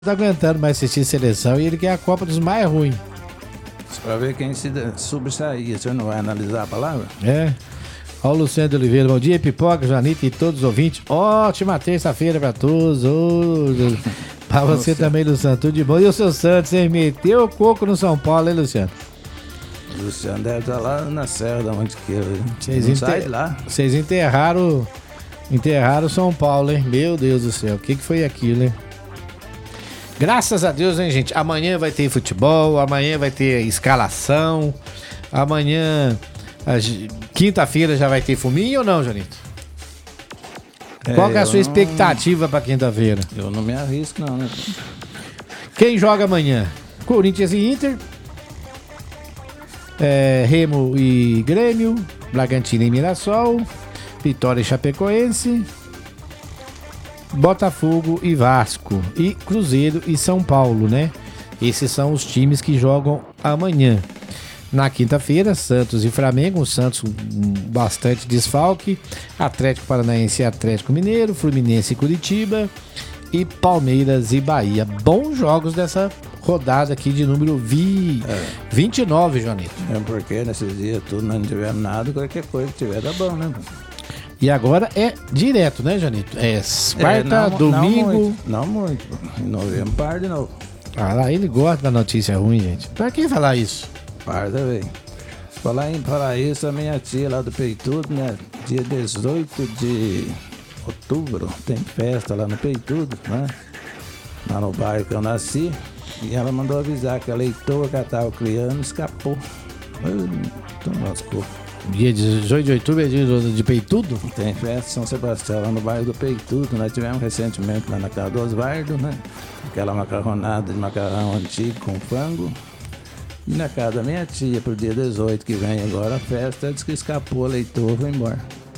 tá aguentando mais assistir seleção e ele quer a Copa dos mais ruins. Pra ver quem se sobressair. O senhor não vai analisar a palavra? É. Ó o Luciano de Oliveira. Bom dia, Pipoca, Janita e todos os ouvintes. Ótima terça-feira pra todos. Pra você também, Luciano. Tudo de bom. E o seu Santos, hein? Meteu o coco no São Paulo, hein, Luciano? O Luciano deve estar lá na Serra, da onde que Vocês não sai de lá. Vocês enterraram o São Paulo, hein? Meu Deus do céu. O que foi aquilo, hein? Graças a Deus, hein, gente? Amanhã vai ter futebol, amanhã vai ter escalação, quinta-feira já vai ter fuminho ou não, Janito? Qual que é a sua expectativa pra quinta-feira? Eu não me arrisco, não, né? Quem joga amanhã? Corinthians e Inter, Remo e Grêmio, Bragantino e Mirassol, Vitória e Chapecoense, Botafogo e Vasco, e Cruzeiro e São Paulo, né? Esses são os times que jogam amanhã. Na quinta-feira, Santos e Flamengo, o Santos bastante desfalque, Atlético Paranaense e Atlético Mineiro, Fluminense e Curitiba, e Palmeiras e Bahia. Bons jogos dessa rodada aqui de número 29, Joanito. É porque nesses dias tudo não tivemos nada, qualquer coisa que tiver dá bom, né? E agora é direto, né, Janito? É quarta, domingo. Não muito. Em novembro, par de novo. Ah lá, ele gosta da notícia ruim, gente. Pra quem falar isso? Parda, velho. Falar isso, a minha tia lá do Peitudo, né? Dia 18 de outubro, tem festa lá no Peitudo, né? Lá no bairro que eu nasci. E ela mandou avisar que a leitoa que ela tava criando escapou. Então lascou. Dia 18 de outubro é dia de Peitudo? Tem festa em São Sebastião, lá no bairro do Peitudo. Nós tivemos recentemente lá na casa do Osvaldo, né? Aquela macarronada de macarrão antigo com frango. E na casa da minha tia, pro dia 18 que vem agora a festa, ela disse que escapou, a leitoa foi embora.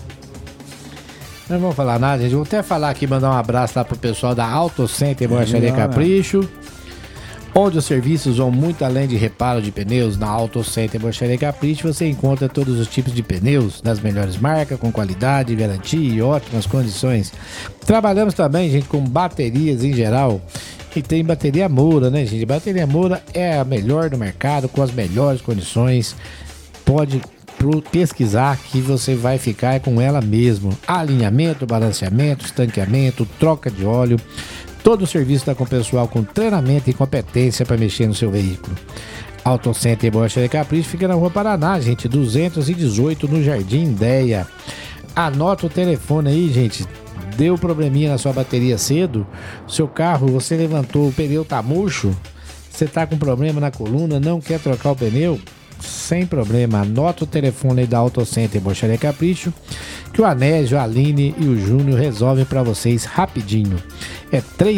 Não vamos falar nada, gente. Vou até falar aqui, mandar um abraço lá pro pessoal da Auto Center Borracharia Capricho, onde os serviços vão muito além de reparo de pneus. Na Auto Center Borracharia Capricho você encontra todos os tipos de pneus das melhores marcas, com qualidade, garantia e ótimas condições. Trabalhamos também, gente, com baterias em geral. E tem bateria Moura, né, gente? Bateria Moura é a melhor do mercado, com as melhores condições. Pode pesquisar que você vai ficar com ela mesmo. Alinhamento, balanceamento, estanqueamento, troca de óleo. Todo o serviço está com o pessoal com treinamento e competência para mexer no seu veículo. Auto Center Borracharia Capricho fica na Rua Paraná, gente, 218 no Jardim Ideia. Anota o telefone aí, gente. Deu probleminha na sua bateria cedo, seu carro, você levantou, o pneu tá murcho, você tá com problema na coluna, não quer trocar o pneu? Sem problema, anota o telefone aí da Auto Center Borracharia Capricho, que o Anésio, a Aline e o Júnior resolvem para vocês rapidinho. É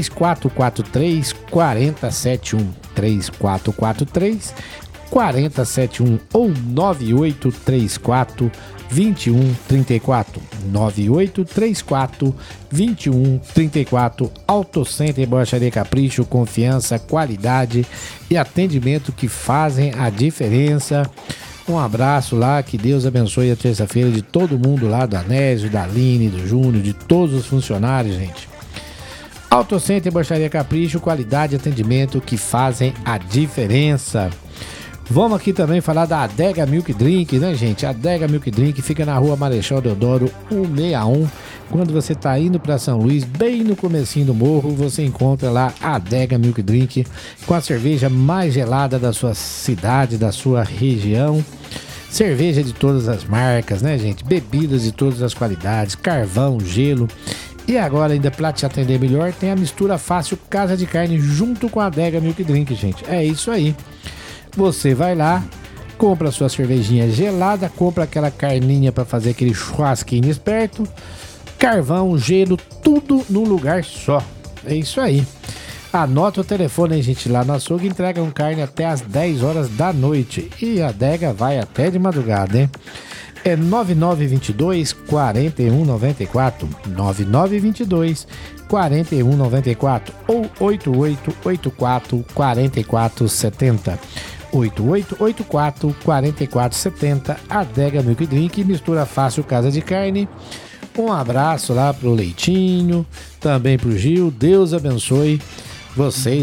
3443-4071, 3443-4071 ou 9834-2134, 9834-2134. Auto Center Borracharia Capricho, confiança, qualidade e atendimento que fazem a diferença. Um abraço lá, que Deus abençoe a terça-feira de todo mundo lá, do Anésio, da Aline, do Júnior, de todos os funcionários, gente. Auto Center Borracharia Capricho, qualidade e atendimento que fazem a diferença. Vamos aqui também falar da Adega Milk Drink, né, gente? A Adega Milk Drink fica na Rua Marechal Deodoro 161. Quando você está indo para São Luís, bem no comecinho do morro, você encontra lá a Adega Milk Drink com a cerveja mais gelada da sua cidade, da sua região. Cerveja de todas as marcas, né, gente? Bebidas de todas as qualidades, carvão, gelo. E agora, ainda para te atender melhor, tem a mistura fácil Casa de Carne junto com a Adega Milk Drink, gente. É isso aí. Você vai lá, compra a sua cervejinha gelada, compra aquela carninha para fazer aquele churrasquinho esperto, carvão, gelo, tudo num lugar só. É isso aí. Anota o telefone, hein, gente, lá na açougue entregam carne até às 10 horas da noite. E a adega vai até de madrugada, hein? É 9922-4194, 9922-4194 ou 8884-4470. 8884-4470, Adega Milk Drink, mistura fácil Casa de Carne. Um abraço lá pro Leitinho, também pro Gil, Deus abençoe Vocês